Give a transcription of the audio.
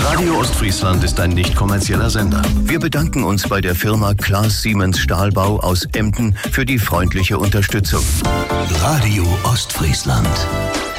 Radio Ostfriesland ist ein nicht kommerzieller Sender. Wir bedanken uns bei der Firma Klaas Siemens Stahlbau aus Emden für die freundliche Unterstützung. Radio Ostfriesland.